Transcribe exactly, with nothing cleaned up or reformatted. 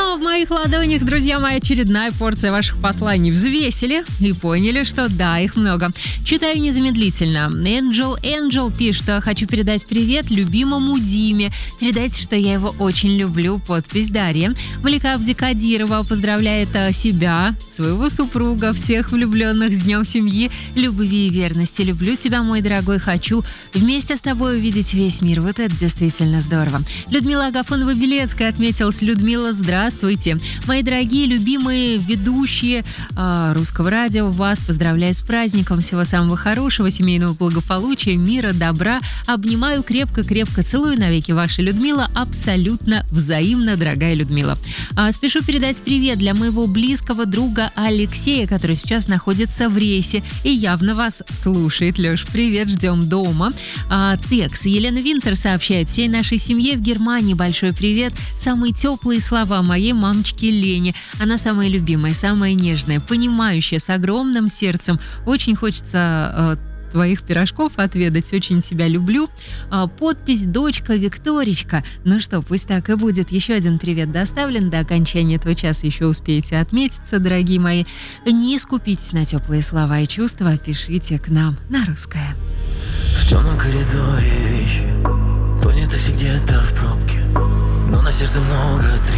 Но в моих ладонях, друзья мои, очередная порция ваших посланий. Взвесили и поняли, что да, их много. Читаю незамедлительно. Angel Angel пишет, что хочу передать привет любимому Диме. Передайте, что я его очень люблю. Подпись Дарья. Малика Абдикадирова поздравляет себя, своего супруга, всех влюбленных с Днем семьи, любви и верности. Люблю тебя, мой дорогой, хочу вместе с тобой увидеть весь мир. Вот это действительно здорово. Людмила Агафонова-Белецкая отметилась. Людмила, здравствуйте. Мои дорогие, любимые ведущие э, Русского радио, вас поздравляю с праздником. Всего самого хорошего, семейного благополучия, мира, добра. Обнимаю крепко-крепко, целую навеки. Ваша Людмила, абсолютно взаимно, дорогая Людмила. А, спешу передать привет для моего близкого друга Алексея, который сейчас находится в рейсе и явно вас слушает. Леш, привет, ждем дома. А, Текс. Елена Винтер сообщает: всей нашей семье в Германии большой привет. Самые теплые слова моей мамочке Лене. Она самая любимая, самая нежная, понимающая, с огромным сердцем. Очень хочется э, твоих пирожков отведать. Очень тебя люблю. А, подпись дочка Викторичка. Ну что, пусть так и будет. Еще один привет доставлен. До окончания этого часа еще успеете отметиться, дорогие мои. Не скупитесь на теплые слова и чувства. Пишите к нам на русское. В темном коридоре вещи, то не такси где-то в пробке, но на сердце много тревог.